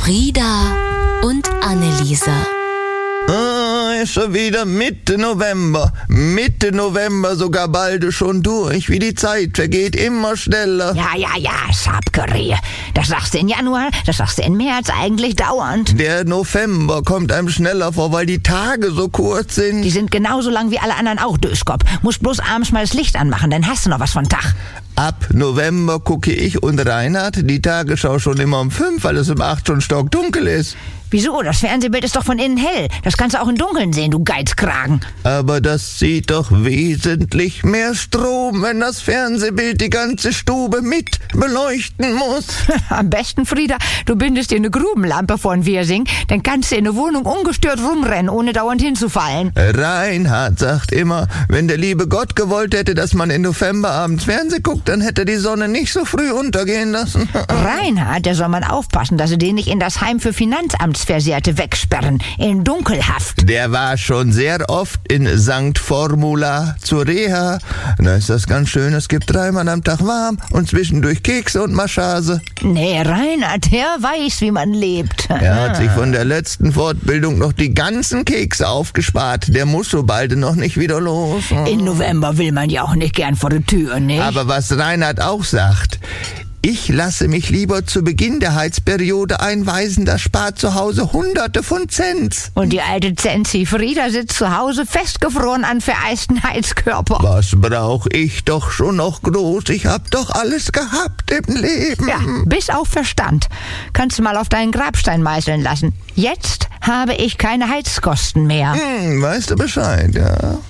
Frieda und Anneliese. Ist schon wieder Mitte November. Mitte November sogar bald schon durch. Wie die Zeit vergeht immer schneller. Ja, Schabkerie. Das sagst du in Januar, das sagst du in März, eigentlich dauernd. Der November kommt einem schneller vor, weil die Tage so kurz sind. Die sind genauso lang wie alle anderen auch, Döskop. Musst bloß abends mal das Licht anmachen, dann hast du noch was von Tag. Ab November gucke ich und Reinhard die Tagesschau schon immer um 5, weil es um 8 schon stockdunkel ist. Wieso? Das Fernsehbild ist doch von innen hell. Das kannst du auch im Dunkeln sehen, du Geizkragen. Aber das zieht doch wesentlich mehr Strom, wenn das Fernsehbild die ganze Stube mit beleuchten muss. Am besten, Frieda, du bindest dir eine Grubenlampe vor den Wirsing, dann kannst du in der Wohnung ungestört rumrennen, ohne dauernd hinzufallen. Reinhard sagt immer, wenn der liebe Gott gewollt hätte, dass man im November abends Fernsehen guckt, dann hätte die Sonne nicht so früh untergehen lassen. Reinhard, der soll man aufpassen, dass sie den nicht in das Heim für Finanzamtsversehrte wegsperren, in Dunkelhaft. Der war schon sehr oft in St. Formula zur Reha. Da ist das ganz schön, es gibt 3-mal am Tag warm und zwischendurch Kekse und Massage. Nee, Reinhard, der weiß, wie man lebt. Er hat sich von der letzten Fortbildung noch die ganzen Kekse aufgespart. Der muss so bald noch nicht wieder los. In November will man ja auch nicht gern vor der Tür, nicht? Aber was Reinhard auch sagt, ich lasse mich lieber zu Beginn der Heizperiode einweisen, das spart zu Hause Hunderte von Cents. Und die alte Zenzi Frieda sitzt zu Hause festgefroren an vereisten Heizkörper. Was brauche ich doch schon noch groß? Ich hab doch alles gehabt im Leben. Ja, bis auf Verstand. Kannst du mal auf deinen Grabstein meißeln lassen. Jetzt habe ich keine Heizkosten mehr. Weißt du Bescheid, ja?